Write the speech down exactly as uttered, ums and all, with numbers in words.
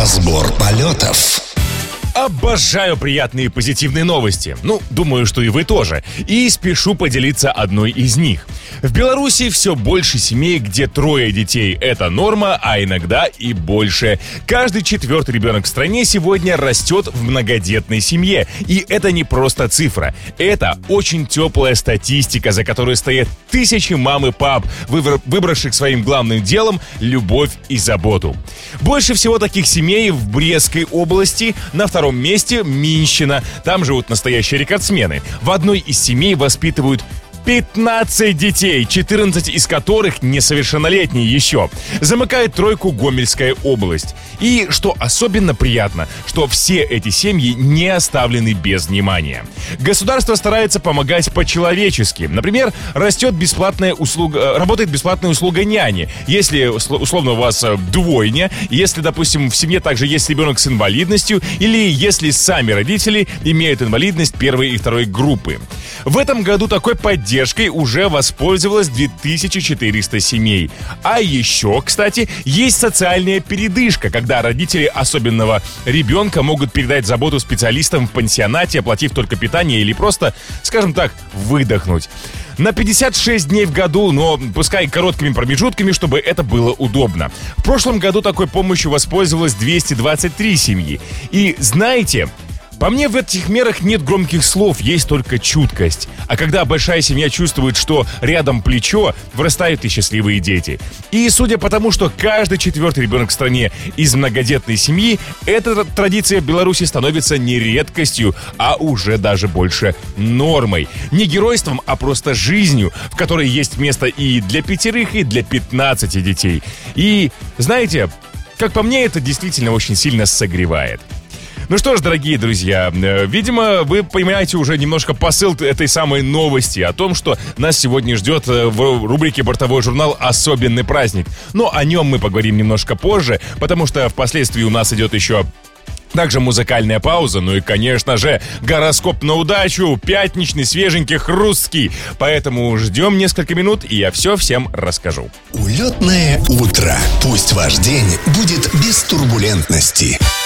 Разбор полетов. Обожаю приятные и позитивные новости. Ну, думаю, что и вы тоже. И спешу поделиться одной из них. В Беларуси все больше семей, где трое детей – это норма, а иногда и больше. Каждый четвертый ребенок в стране сегодня растет в многодетной семье. И это не просто цифра. Это очень теплая статистика, за которой стоят тысячи мам и пап, выбравших своим главным делом любовь и заботу. Больше всего таких семей в Брестской области, на втором месте Минщина. Там живут настоящие рекордсмены. В одной из семей воспитывают пятнадцать детей, четырнадцать из которых несовершеннолетние еще. Замыкает тройку Гомельская область. И, что особенно приятно, что все эти семьи не оставлены без внимания. Государство старается помогать по-человечески. Например, растет бесплатная услуга, работает бесплатная услуга няни. Если, условно, у вас двойня, если, допустим, в семье также есть ребенок с инвалидностью, или если сами родители имеют инвалидность первой и второй группы. В этом году такой поддержкой уже воспользовалось две тысячи четыреста семей. А еще, кстати, есть социальная передышка, когда родители особенного ребенка могут передать заботу специалистам в пансионате, оплатив только питание или просто, скажем так, выдохнуть. На пятьдесят шесть дней в году, но пускай короткими промежутками, чтобы это было удобно. В прошлом году такой помощью воспользовалось двести двадцать три семьи. И знаете... По мне, в этих мерах нет громких слов, есть только чуткость. А когда большая семья чувствует, что рядом плечо, вырастают и счастливые дети. И судя по тому, что каждый четвертый ребенок в стране из многодетной семьи, эта традиция в Беларуси становится не редкостью, а уже даже больше нормой. Не геройством, а просто жизнью, в которой есть место и для пятерых, и для пятнадцати детей. И, знаете, как по мне, это действительно очень сильно согревает. Ну что ж, дорогие друзья, видимо, вы понимаете уже немножко посыл этой самой новости о том, что нас сегодня ждет в рубрике «Бортовой журнал» особенный праздник. Но о нем мы поговорим немножко позже, потому что впоследствии у нас идет еще... Также музыкальная пауза, ну и, конечно же, гороскоп на удачу, пятничный, свеженький, хрусткий. Поэтому ждем несколько минут, и я все всем расскажу. Улетное утро. Пусть ваш день будет без турбулентности.